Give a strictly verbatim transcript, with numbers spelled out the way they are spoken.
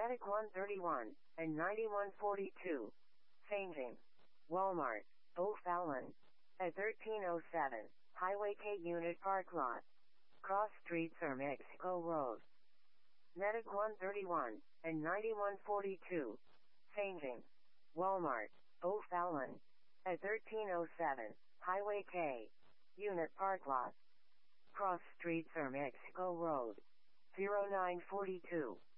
Natick one thirty-one and ninety-one forty-two. Changing. Walmart, O'Fallon. At thirteen oh seven, Highway K Unit Park Lot. Cross Streets or Mexico Road. Natick one thirty-one and ninety-one forty-two. Changing. Walmart, O'Fallon. At thirteen oh seven, Highway K. Unit Park Lot. Cross Streets or Mexico Road. zero nine forty-two.